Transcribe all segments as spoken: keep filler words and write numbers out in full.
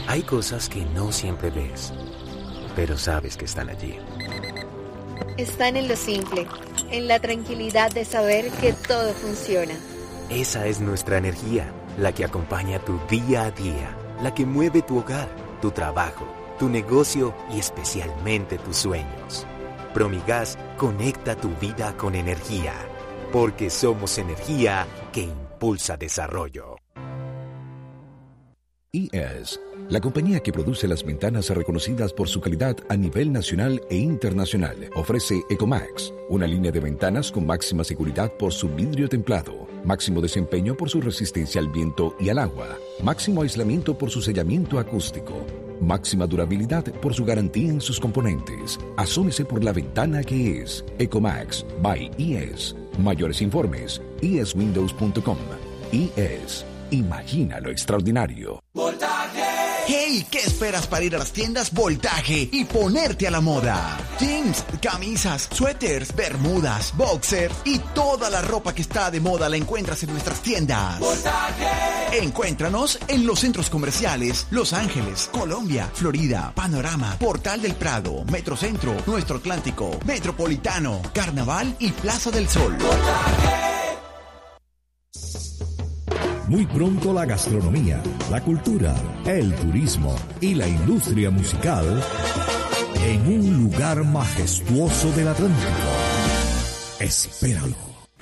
Hay cosas que no siempre ves, pero sabes que están allí. Están en lo simple, en la tranquilidad de saber que todo funciona. Esa es nuestra energía, la que acompaña tu día a día, la que mueve tu hogar, tu trabajo, tu negocio y especialmente tus sueños. Promigas conecta tu vida con energía, porque somos energía que impulsa desarrollo. I E S, la compañía que produce las ventanas reconocidas por su calidad a nivel nacional e internacional, ofrece Ecomax, una línea de ventanas con máxima seguridad por su vidrio templado, máximo desempeño por su resistencia al viento y al agua, máximo aislamiento por su sellamiento acústico, máxima durabilidad por su garantía en sus componentes. Asómese por la ventana que es Ecomax by I E S. Mayores informes, i e s windows punto com. I E S. Imagina lo extraordinario. ¡Voltaje! ¡Hey! ¿Qué esperas para ir a las tiendas Voltaje y ponerte a la moda? Jeans, camisas, suéteres, bermudas, boxer y toda la ropa que está de moda la encuentras en nuestras tiendas. ¡Voltaje! Encuéntranos en los centros comerciales Los Ángeles, Colombia, Florida, Panorama, Portal del Prado, Metrocentro, Nuestro Atlántico, Metropolitano, Carnaval y Plaza del Sol. ¡Voltaje! Muy pronto la gastronomía, la cultura, el turismo y la industria musical en un lugar majestuoso del Atlántico. Espéralo.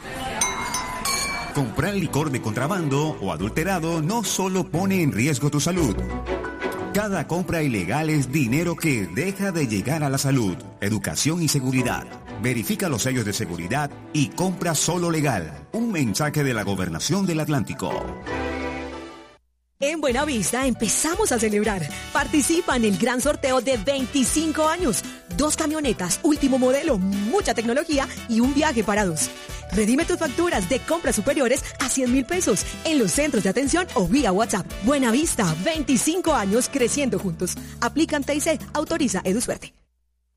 Comprar licor de contrabando o adulterado no solo pone en riesgo tu salud. Cada compra ilegal es dinero que deja de llegar a la salud, educación y seguridad. Verifica los sellos de seguridad y compra solo legal. Un mensaje de la Gobernación del Atlántico. En Buenavista empezamos a celebrar. Participa en el gran sorteo de veinticinco años. Dos camionetas, último modelo, mucha tecnología y un viaje para dos. Redime tus facturas de compras superiores a cien mil pesos en los centros de atención o vía WhatsApp. Buenavista, veinticinco años creciendo juntos. Aplican T I C, autoriza EduSuerte.